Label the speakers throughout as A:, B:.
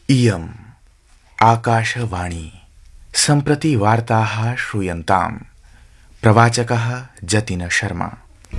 A: इयम् आकाशवाणी सम्प्रति वार्ताः श्रूयन्ताम्। प्रवाचकः जतिन शर्मा।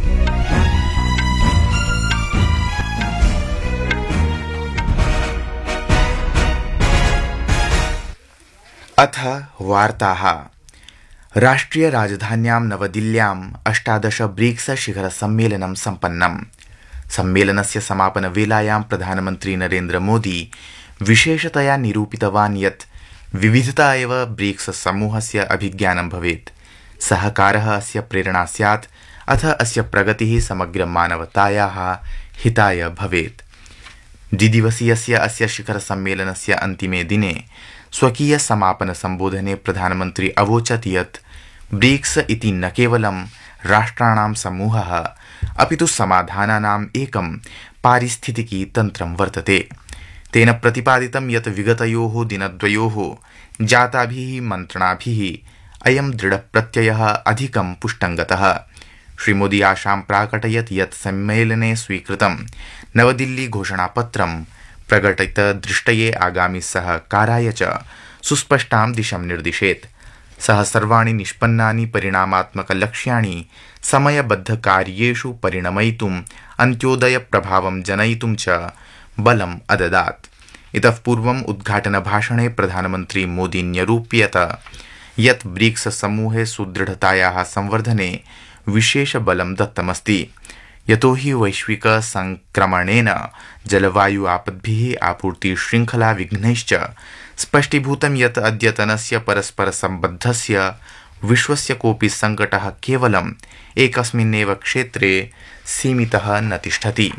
A: अथ वार्ताः। राष्ट्रिय राजधान्यां नवदिल्ल्याम् 18 ब्रिक्स शिखर सम्मेलनं सम्पन्नम्। सम्मेलनस्य समापन वेलायां प्रधानमन्त्री नरेन्द्र मोदी विशेषतया निरूपितवान् यत् विविधता एव ब्रिक्स समूहस्य अभिज्ञानं भवेत्। सहकारः अस्य प्रेरणा स्यात्, अथ अस्य प्रगतिः समग्र मानवतायाः हिताय भवेत्। द्विदिवसीयस्य अस्य शिखर सम्मेलनस्य अन्तिमे दिने स्वकीय समापन सम्बोधने प्रधानमन्त्री अवोचत् यत् ब्रिक्स इति न केवलं राष्ट्राणां समूहः अपितु समाधानानाम् एकं पारिस्थितिकी तन्त्रं वर्तते। तेन प्रतिपादितं यत् विगतयोः दिनद्वयोः जाताभिः मन्त्रणाभिः अयं दृढप्रत्ययः अधिकं पुष्टङ्गतः। श्रीमोदी आशां प्राकटयत् यत् सम्मेलने स्वीकृतं नवदिल्ली घोषणापत्रं प्रकटितदृष्टये आगामि सहकाराय च सुस्पष्टां दिशं निर्दिशेत्। सः सर्वाणि निष्पन्नानि परिणामात्मकलक्ष्याणि समयबद्धकार्येषु परिणमयितुम् अन्त्योदयप्रभावं जनयितुं च बलम् अददात्। इतः पूर्वम् उद्घाटनभाषणे प्रधानमन्त्री मोदी न्यरूप्यत यत् ब्रिक्स समूहे सुदृढतायाः संवर्धने विशेष बलं दत्तमस्ति। यतो हि वैश्विक संक्रमणेन जलवायु आपद्भिः आपूर्ति श्रृंखला विघ्नैश्च स्पष्टीभूतं यत् अद्यतनस्य परस्पर सम्बद्धस्य विश्वस्य कोऽपि संकटः केवलम् एकस्मिन्नेव क्षेत्रे सीमितः न तिष्ठति।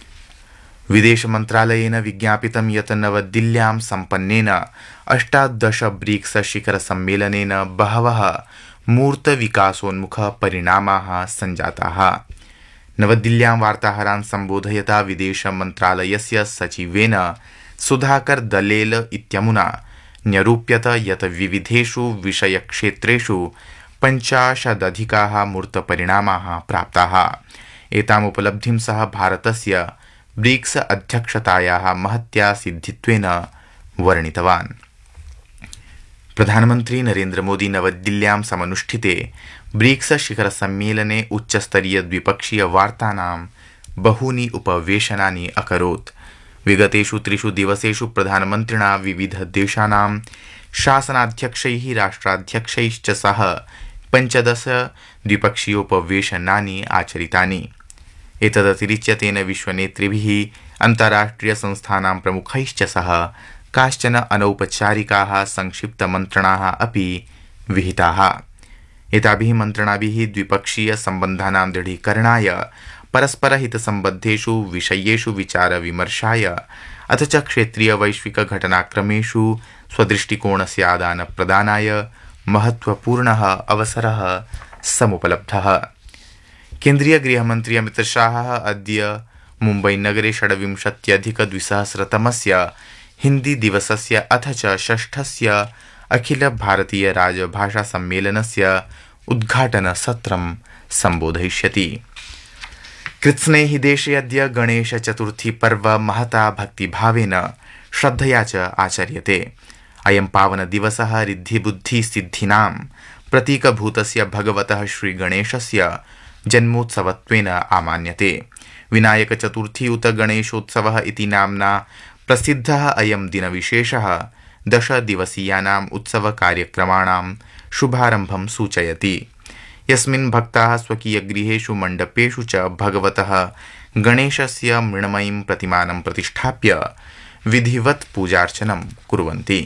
A: विदेश मन्त्रालयेन विज्ञापितं यत् नवदिल्ल्यां सम्पन्नेन 18 ब्रिक्स शिखर सम्मेलनेन बहवः मूर्त विकासोन्मुख परिणामाः सञ्जाताः। नवदिल्ल्यां वार्ताहरान् सम्बोधयता विदेश मन्त्रालयस्य सचिवेन सुधाकर दलेल इत्यमुना न्यरूप्यत यत् विविधेषु विषयक्षेत्रेषु 50 मूर्तपरिणामाः प्राप्ताः। एतामुपलब्धिं सः भारतस्य ब्रिक्स अध्यक्षतायाः महत्या सिद्धित्वेन वर्णितवान्। प्रधानमन्त्री नरेन्द्र मोदी नवदिल्ल्यां समनुष्ठिते ब्रिक्स शिखर सम्मेलने उच्चस्तरीय द्विपक्षीय वार्तानां बहूनि उपवेशनानि अकरोत्। विगतेषु 3 दिवसेषु प्रधानमन्त्रिणा विविध देशानां शासनाध्यक्षैः राष्ट्राध्यक्षैश्च सह 15 द्विपक्षीयोपवेशनानि आचरितानि। एतदतिरिच्य तेन विश्वनेतृभिः अन्ताराष्ट्रिय संस्थानां प्रमुखैश्च सह काश्चन अनौपचारिकाः संक्षिप्तमन्त्रणाः अपि विहिताः। एताभिः मन्त्रणाभिः द्विपक्षीय सम्बन्धानां दृढीकरणाय, परस्परहितसम्बद्धेषु विषयेषु विचारविमर्शाय, अथ च क्षेत्रीय वैश्विक घटनाक्रमेषु स्वदृष्टिकोणस्य आदानप्रदानाय महत्वपूर्णः अवसरः समुपलब्धः। केन्द्रीय गृहमन्त्री अमित शाहः अद्य मुम्बईनगरे 26+2000तमस्य हिन्दी दिवसस्य अथ च 6ठस्य अखिल भारतीय राजभाषा सम्मेलनस्य उद्घाटनसत्रं सम्बोधयिष्यति। कृत्स्नेहि देशे अद्य गणेश चतुर्थी पर्व महता भक्तिभावेन श्रद्धया च आचर्यते। अयं पावन दिवसः रिद्धिबुद्धिसिद्धीनां प्रतीकभूतस्य भगवतः श्रीगणेशस्य जन्मोत्सवत्वेन आमान्यते। विनायक चतुर्थी उत गणेशोत्सवः इति नाम्ना प्रसिद्धः अयं दिनविशेषः 10 दिवसीयानाम् उत्सवकार्यक्रमाणां शुभारम्भं सूचयति, यस्मिन् भक्ताः स्वकीयगृहेषु मण्डपेषु च भगवतः गणेशस्य मृण्मयीं प्रतिमानं प्रतिष्ठाप्य विधिवत् पूजार्चनं कुर्वन्ति।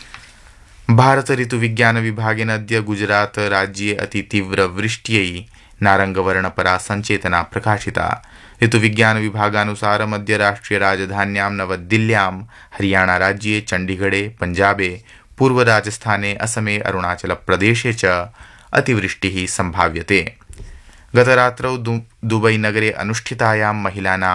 A: भारत ऋतुविज्ञान विभागेन अद्य गुजरात राज्ये अतितीव्रवृष्ट्यै नारंगवर्णपरा संचेतना प्रकाशिता। ऋतुविज्ञान विभागानुसारम् अद्य राष्ट्रिय राजधान्यां नवदिल्ल्यां, हरियाणा राज्ये चण्डीगढे, पञ्जाबे, पूर्व राजस्थाने, असमे, अरुणाचल प्रदेशे च अतिवृष्टिः सम्भाव्यते। गतरात्रौ दुबईनगरे अनुष्ठितायां महिलानां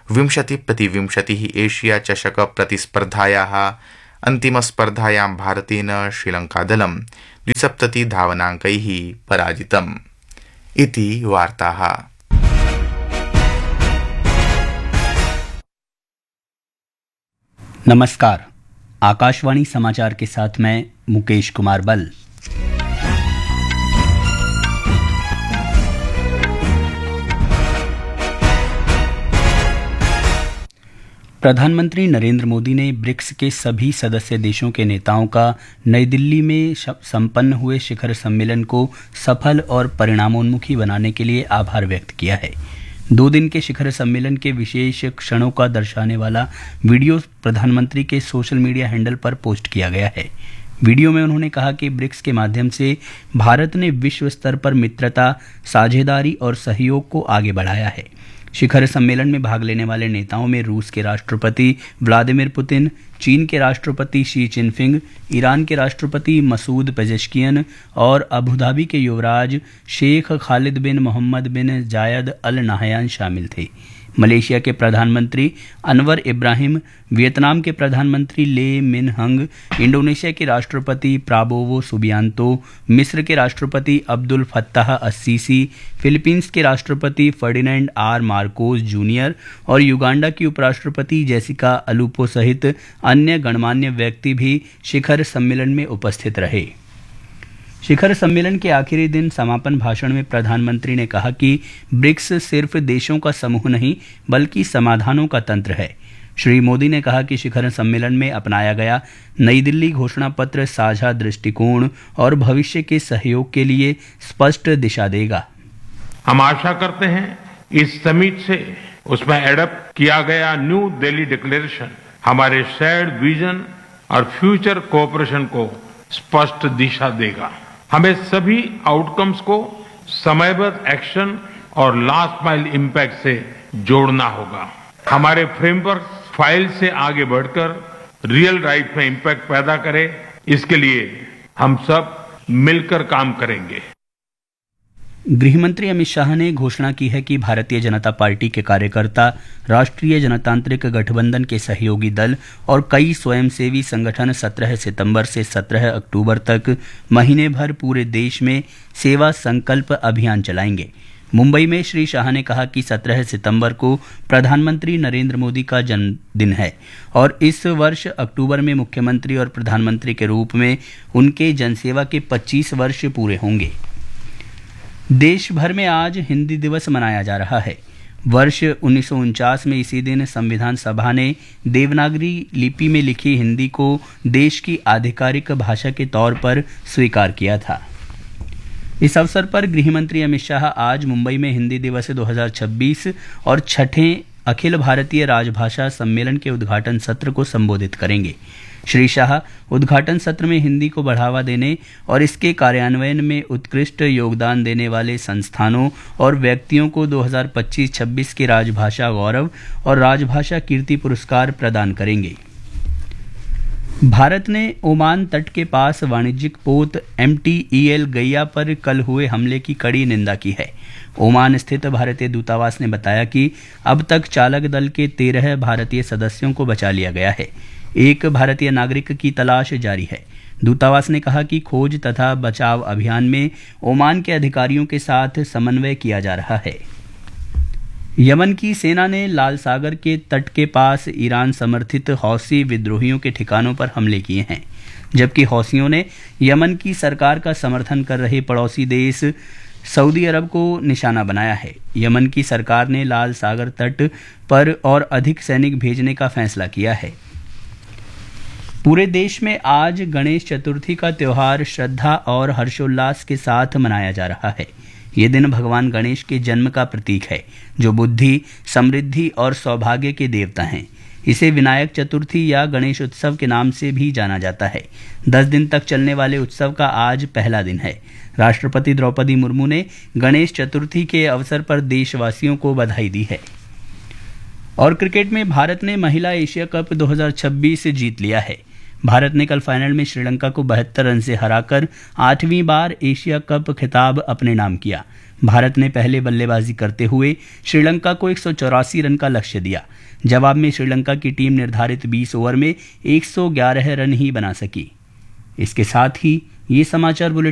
A: 20x20 एशिया चषक प्रतिस्पर्धायाः अन्तिमस्पर्धायां भारतेन श्रीलङ्कादलं 270 धावनाङ्कैः पराजितम्। इति वार्ताः।
B: नमस्कार। आकाशवाणी समाचार के साथ मैं मुकेश कुमार बल। प्रधानमंत्री नरेंद्र मोदी ने ब्रिक्स के सभी सदस्य देशों के नेताओं का नई दिल्ली में संपन्न हुए शिखर सम्मेलन को सफल और परिणामोन्मुखी बनाने के लिए आभार व्यक्त किया है। 2 दिन के शिखर सम्मेलन के विशेष क्षणों का दर्शाने वाला वीडियो प्रधानमंत्री के सोशल मीडिया हैंडल पर पोस्ट किया गया है। वीडियो में उन्होंने कहा कि ब्रिक्स के माध्यम से भारत ने विश्व स्तर पर मित्रता, साझेदारी और सहयोग को आगे बढ़ाया है। शिखर सम्मेलन में भाग लेने वाले नेताओं में रूस के राष्ट्रपति व्लादिमीर पुतिन, चीन के राष्ट्रपति शी चिनफिंग, ईरान के राष्ट्रपति मसूद पेजेश्कियन और अबुधाबी के युवराज शेख खालिद बिन मोहम्मद बिन जायद अल नाहयान शामिल थे। मलेशिया के प्रधानमंत्री अनवर इब्राहिम, वियतनाम के प्रधानमंत्री ले मिन हंग, इंडोनेशिया के राष्ट्रपति प्राबोवो सुबियांतो, मिस्र के राष्ट्रपति अब्दुल फत्ताह अस्सीसी, फिलीपींस के राष्ट्रपति फर्डिनेंड आर मार्कोस जूनियर और युगांडा की उपराष्ट्रपति जेसिका अलूपो सहित अन्य गणमान्य व्यक्ति भी शिखर सम्मेलन में उपस्थित रहे। शिखर सम्मेलन के आखिरी दिन समापन भाषण में प्रधानमंत्री ने कहा कि ब्रिक्स सिर्फ देशों का समूह नहीं बल्कि समाधानों का तंत्र है। श्री मोदी ने कहा कि शिखर सम्मेलन में अपनाया गया नई दिल्ली घोषणा पत्र साझा दृष्टिकोण और भविष्य के सहयोग के लिए स्पष्ट दिशा देगा।
C: हम आशा करते हैं इस समिट से उसमें एडप्ट किया गया न्यू दिल्ली डिक्लेरेशन हमारे शेयर्ड विजन और फ्यूचर कोऑपरेशन को स्पष्ट दिशा देगा। हमें सभी आउटकम्स को समयबद्ध एक्शन और लास्ट माइल इम्पैक्ट से जोड़ना होगा। हमारे फ्रेमवर्क फाइल से आगे बढ़कर रियल लाइफ में इम्पैक्ट पैदा करे, इसके लिए हम सब मिलकर काम करेंगे।
B: गृहमंत्री अमित शाह ने घोषणा की है कि भारतीय जनता पार्टी के कार्यकर्ता राष्ट्रीय जनतांत्रिक गठबंधन के सहयोगी दल और कई स्वयंसेवी संगठन 17 सितंबर से 17 अक्टूबर तक महीने भर पूरे देश में सेवा संकल्प अभियान चलाएंगे। मुंबई में श्री शाह ने कहा कि 17 सितंबर को प्रधानमंत्री नरेंद्र मोदी का जन्मदिन है और इस वर्ष अक्टूबर में मुख्यमंत्री और प्रधानमंत्री के रूप में उनके जनसेवा के 25 वर्ष पूरे होंगे। देश भर में आज हिंदी दिवस मनाया जा रहा है। वर्ष 1949 में इसी दिन संविधान सभा ने देवनागरी लिपि में लिखी हिंदी को देश की आधिकारिक भाषा के तौर पर स्वीकार किया था। इस अवसर पर गृहमंत्री अमित शाह आज मुंबई में हिंदी दिवस 2026 और 6ठे अखिल भारतीय राजभाषा सम्मेलन के उद्घाटन सत्र को संबोधित करेंगे। श्री शाह उद्घाटन सत्र में हिंदी को बढ़ावा देने और इसके कार्यान्वयन में उत्कृष्ट योगदान देने वाले संस्थानों और व्यक्तियों को 2025-26 के राजभाषा गौरव और राजभाषा कीर्ति पुरस्कार प्रदान करेंगे। भारत ने ओमान तट के पास वाणिज्यिक पोत MTEL गैया पर कल हुए हमले की कड़ी निंदा की है। ओमान स्थित भारतीय दूतावास ने बताया कि अब तक चालक दल के 13 भारतीय सदस्यों को बचा लिया गया है। एक भारतीय नागरिक की तलाश जारी है। दूतावास ने कहा कि खोज तथा बचाव अभियान में ओमान के अधिकारियों के साथ समन्वय किया जा रहा है। यमन की सेना ने लाल सागर के तट के पास ईरान समर्थित हौसी विद्रोहियों के ठिकानों पर हमले किए हैं, जबकि हौसियों ने यमन की सरकार का समर्थन कर रहे पड़ोसी देश सऊदी अरब को निशाना बनाया है। यमन की सरकार ने लाल सागर तट पर और अधिक सैनिक भेजने का फैसला किया है। पूरे देश में आज गणेश चतुर्थी का त्योहार श्रद्धा और हर्षोल्लास के साथ मनाया जा रहा है। ये दिन भगवान गणेश के जन्म का प्रतीक है, जो बुद्धि, समृद्धि और सौभाग्य के देवता हैं। इसे विनायक चतुर्थी या गणेश उत्सव के नाम से भी जाना जाता है। 10 दिन तक चलने वाले उत्सव का आज पहला दिन है। राष्ट्रपति द्रौपदी मुर्मू ने गणेश चतुर्थी के अवसर पर देशवासियों को बधाई दी है। और क्रिकेट में भारत ने महिला एशिया कप 2026 जीत लिया है। भारत ने कल फाइनल में श्रीलंका को 72 रन से हराकर 8वीं बार एशिया कप खिताब अपने नाम किया। भारत ने पहले बल्लेबाजी करते हुए श्रीलंका को 184 रन का लक्ष्य दिया। जवाब में श्रीलंका की टीम निर्धारित 20 ओवर में 111 रन ही बना सकी। इसके साथ ही ये समाचार बुलेटिन